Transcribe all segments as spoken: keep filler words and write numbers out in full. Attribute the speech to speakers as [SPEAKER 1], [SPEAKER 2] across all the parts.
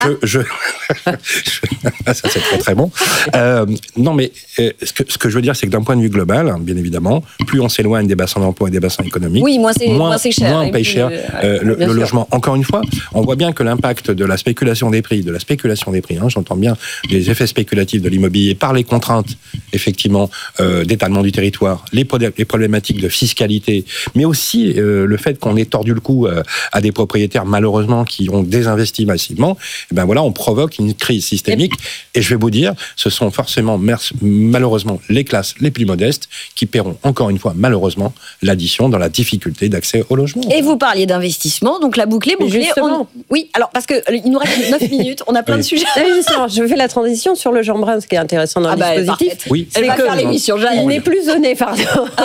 [SPEAKER 1] Je, je... ça c'est très très bon. Euh, non mais euh, ce, que, ce que je veux dire, c'est que d'un point de vue global, bien évidemment, plus on s'éloigne des bassins d'emploi et des bassins économiques,
[SPEAKER 2] oui, moins c'est, moins, moins c'est cher,
[SPEAKER 1] moins on paye cher euh, le, le logement. Encore une fois, on voit bien que l'impact de la spéculation des prix, de la spéculation des prix, hein, j'entends bien les effets spéculatifs de l'immobilier par les contraintes, effectivement, euh, d'étalement du territoire, les, pro- les problématiques de fiscalité, mais aussi euh, le fait qu'on ait tordu le cou euh, à des propriétaires malheureusement qui ont désinvesti massivement. Et ben voilà, on provoque une crise systémique. Et je vais vous dire, ce sont forcément malheureusement les classes les plus modestes qui paieront encore une fois malheureusement l'addition dans la difficulté d'accès au logement.
[SPEAKER 2] Et vous parliez d'investissement, donc la boucle est bouclée. On... Oui, alors parce que il nous reste neuf minutes, on a plein oui. de sujets.
[SPEAKER 3] Justement, je fais la transition sur le Jean Brun, ce qui est intéressant dans ah le bah, dispositif.
[SPEAKER 1] Oui.
[SPEAKER 2] Elle va faire l'émission.
[SPEAKER 3] Il n'est plus zoné, pardon.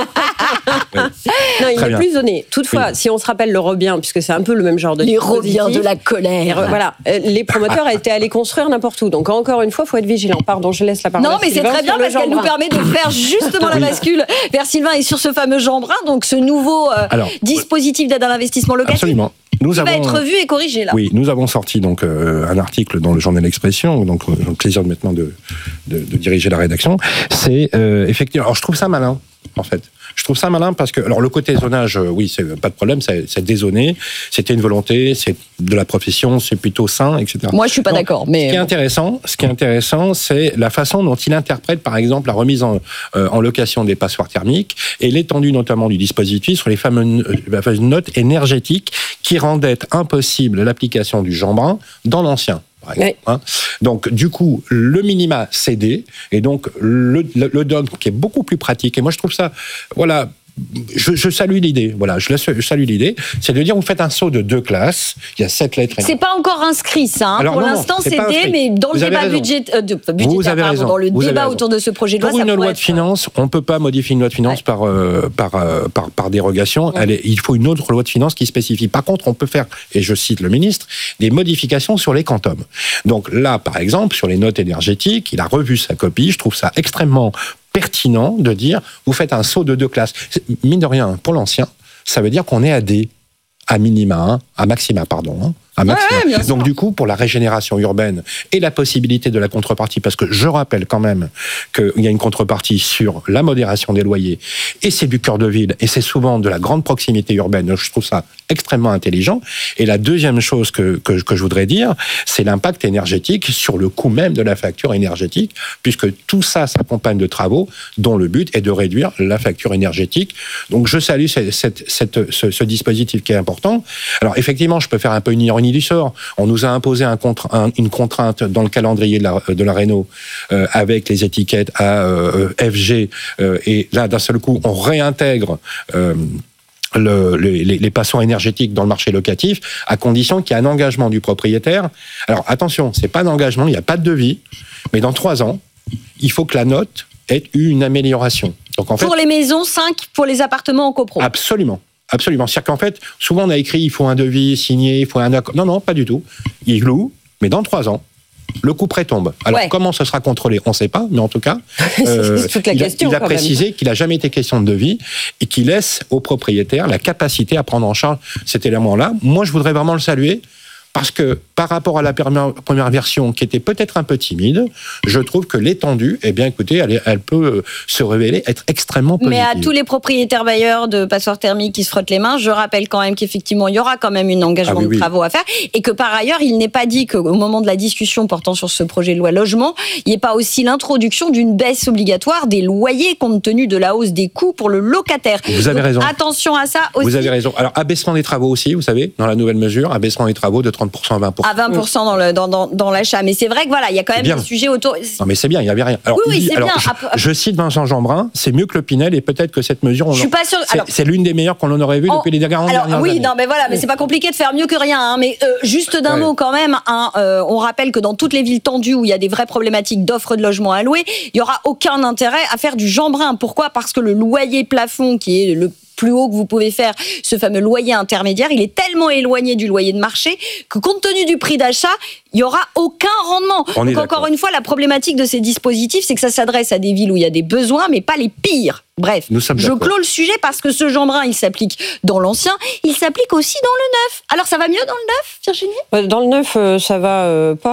[SPEAKER 3] oui. Non, il n'est plus zoné. Toutefois, oui. si on se rappelle le Robien, puisque c'est un peu le même genre de
[SPEAKER 2] les Robiens de la colère.
[SPEAKER 3] Voilà, les promoteurs étaient allés construire n'importe où. Donc encore une fois, il faut être vigilant. Pardon, je laisse la parole.
[SPEAKER 2] Non, mais c'est très bien parce qu'elle nous permet de faire justement la bascule vers Sylvain et sur ce fameux Jean Brun, donc ce nouveau euh, Alors, dispositif d'aide à l'investissement locatif.
[SPEAKER 1] Absolument. Nous
[SPEAKER 2] qui
[SPEAKER 1] avons,
[SPEAKER 2] va être revu et corrigé là.
[SPEAKER 1] Oui, nous avons sorti donc euh, un article dans le journal L'Expression, donc j'ai le plaisir de maintenant de, de, de diriger la rédaction. C'est euh, effectivement. Alors je trouve ça malin, en fait. Je trouve ça malin parce que, alors le côté zonage, euh, oui, c'est pas de problème, c'est, c'est dézoné, c'était une volonté, c'est de la profession, c'est plutôt sain, et cetera.
[SPEAKER 2] Moi, je suis pas Donc, d'accord, mais
[SPEAKER 1] ce qui est intéressant, ce qui est intéressant, c'est la façon dont il interprète, par exemple, la remise en, euh, en location des passoires thermiques et l'étendue notamment du dispositif sur les fameuses, euh, fameuses notes énergétiques qui rendaient impossible l'application du Jean Brun dans l'ancien. Oui. Hein. Donc, du coup, le minima cédé, et donc le, le, le D O M qui est beaucoup plus pratique. Et moi, je trouve ça, voilà, je, je salue l'idée. Voilà, je, je salue l'idée. C'est de dire, vous faites un saut de deux classes. Il y a sept lettres.
[SPEAKER 2] C'est pas encore inscrit, ça. Hein.
[SPEAKER 1] Alors,
[SPEAKER 2] Pour
[SPEAKER 1] non,
[SPEAKER 2] l'instant,
[SPEAKER 1] non, c'est
[SPEAKER 2] c'était, mais dans le débat budget, euh, de, budgétaire, pardon, dans le
[SPEAKER 1] vous
[SPEAKER 2] débat autour de ce projet de loi,
[SPEAKER 1] pour
[SPEAKER 2] ça
[SPEAKER 1] une loi de
[SPEAKER 2] être...
[SPEAKER 1] finances, on peut pas modifier une loi de finances ouais. par, euh, par, euh, par par dérogation. Ouais. Elle est, il faut une autre loi de finances qui spécifie. Par contre, on peut faire, et je cite le ministre, des modifications sur les quantums. Donc là, par exemple, sur les notes énergétiques, il a revu sa copie. Je trouve ça extrêmement pertinent de dire, vous faites un saut de deux classes. Mine de rien, pour l'ancien, ça veut dire qu'on est à D, à minima, hein, à maxima, pardon, hein. À maximum. Ouais, Donc du coup, pour la régénération urbaine et la possibilité de la contrepartie, parce que je rappelle quand même qu'il y a une contrepartie sur la modération des loyers, et c'est du cœur de ville, et c'est souvent de la grande proximité urbaine, je trouve ça extrêmement intelligent. Et la deuxième chose que, que, que je voudrais dire, c'est l'impact énergétique sur le coût même de la facture énergétique, puisque tout ça s'accompagne de travaux dont le but est de réduire la facture énergétique. Donc je salue cette, cette, cette, ce, ce dispositif qui est important. Alors effectivement, je peux faire un peu une ironie du sort. On nous a imposé un contre, un, une contrainte dans le calendrier de la, de la Réno euh, avec les étiquettes A, euh, F, G, euh, et là d'un seul coup on réintègre euh, Le, les, les passoires énergétiques dans le marché locatif, à condition qu'il y ait un engagement du propriétaire. Alors attention, c'est pas d'engagement, il n'y a pas de devis, mais dans trois ans, il faut que la note ait eu une amélioration. Donc, en fait,
[SPEAKER 2] pour les maisons, cinq pour les appartements en copro.
[SPEAKER 1] Absolument. Absolument. C'est-à-dire qu'en fait, souvent on a écrit il faut un devis signé, il faut un accord. Non, non, pas du tout. Il loue, mais dans trois ans, le couperet tombe. Alors, ouais. comment ce sera contrôlé, on ne sait pas, mais en tout cas, euh,
[SPEAKER 3] c'est toute la
[SPEAKER 1] il,
[SPEAKER 3] question,
[SPEAKER 1] a, il a précisé qu'il n'a jamais été question de devis et qu'il laisse au propriétaire la capacité à prendre en charge cet élément-là. Moi, je voudrais vraiment le saluer. Parce que par rapport à la première version qui était peut-être un peu timide, je trouve que l'étendue, eh bien écoutez, elle, elle peut se révéler être extrêmement positive.
[SPEAKER 2] Mais à tous les propriétaires bailleurs de passoires thermiques qui se frottent les mains, je rappelle quand même qu'effectivement il y aura quand même un engagement ah oui, de oui. travaux à faire et que par ailleurs il n'est pas dit qu'au moment de la discussion portant sur ce projet de loi logement, il n'y ait pas aussi l'introduction d'une baisse obligatoire des loyers compte tenu de la hausse des coûts pour le locataire.
[SPEAKER 1] Vous avez
[SPEAKER 2] Donc,
[SPEAKER 1] raison.
[SPEAKER 2] Attention à ça aussi.
[SPEAKER 1] Vous avez raison. Alors abaissement des travaux aussi, vous savez, dans la nouvelle mesure, abaissement des travaux de trente pour cent à vingt pour cent.
[SPEAKER 2] À vingt pour cent dans, le, dans, dans, dans l'achat. Mais c'est vrai que voilà, il y a quand même des sujets autour.
[SPEAKER 1] Non mais c'est bien, il n'y avait rien. Alors,
[SPEAKER 2] oui, oui,
[SPEAKER 1] dit,
[SPEAKER 2] c'est
[SPEAKER 1] alors,
[SPEAKER 2] bien.
[SPEAKER 1] Je,
[SPEAKER 2] Après...
[SPEAKER 1] je cite Vincent Jeanbrun, c'est mieux que le Pinel et peut-être que cette mesure, on
[SPEAKER 2] je suis pas sûre.
[SPEAKER 1] C'est,
[SPEAKER 2] alors,
[SPEAKER 1] c'est l'une des meilleures qu'on en aurait vues
[SPEAKER 2] on...
[SPEAKER 1] depuis les dernières années.
[SPEAKER 2] Alors oui, non mais voilà, mais c'est pas compliqué de faire mieux que rien. Hein, mais euh, juste d'un ouais. mot quand même, hein, euh, on rappelle que dans toutes les villes tendues où il y a des vraies problématiques d'offres de logements à louer, il y aura aucun intérêt à faire du Jeanbrun. Pourquoi ? Parce que le loyer plafond qui est le plus haut que vous pouvez faire, ce fameux loyer intermédiaire, il est tellement éloigné du loyer de marché que compte tenu du prix d'achat, il n'y aura aucun rendement.
[SPEAKER 1] On
[SPEAKER 2] Donc encore une fois, la problématique de ces dispositifs, c'est que ça s'adresse à des villes où il y a des besoins, mais pas les pires. Bref, je d'accord. clôt le sujet parce que ce Jeanbrun, il s'applique dans l'ancien, il s'applique aussi dans le neuf. Alors ça va mieux dans le neuf, Virginie ?
[SPEAKER 3] Dans le neuf, ça va pas.